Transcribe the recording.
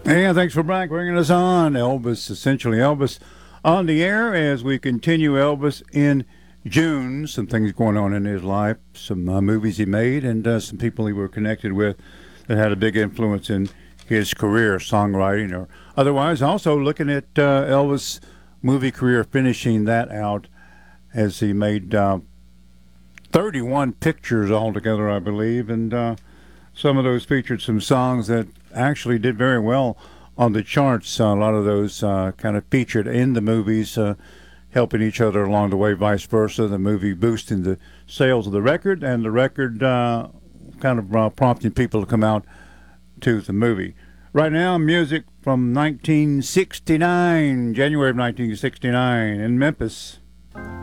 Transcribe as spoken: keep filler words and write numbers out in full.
Hey, thanks for back bringing us on. Elvis, essentially Elvis, on the air as we continue Elvis in June. Some things going on in his life, some uh, movies he made, and uh, some people he were connected with that had a big influence in his career, songwriting or otherwise. Also looking at uh, Elvis' movie career, finishing that out as he made uh, thirty-one pictures altogether, I believe, and uh, some of those featured some songs that actually did very well on the charts. Uh, a lot of those uh, kind of featured in the movies, uh, helping each other along the way, vice versa. The movie boosting the sales of the record, and the record uh, kind of uh, prompting people to come out to the movie. Right now, music from nineteen sixty-nine, January of nineteen sixty-nine in Memphis.